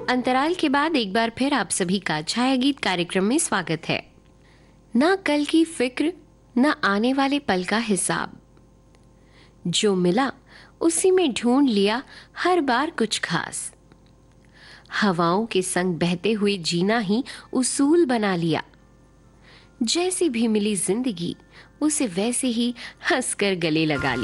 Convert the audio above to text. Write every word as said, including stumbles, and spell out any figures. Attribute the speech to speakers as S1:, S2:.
S1: अंतराल के बाद एक बार फिर आप सभी का छाया गीत कार्यक्रम में स्वागत है। ना कल की फिक्र, ना आने वाले पल का हिसाब, जो मिला उसी में ढूंढ लिया हर बार कुछ खास। हवाओं के संग बहते हुए जीना ही उसूल बना लिया। जैसी भी मिली जिंदगी उसे वैसे ही हंसकर गले लगा लिया।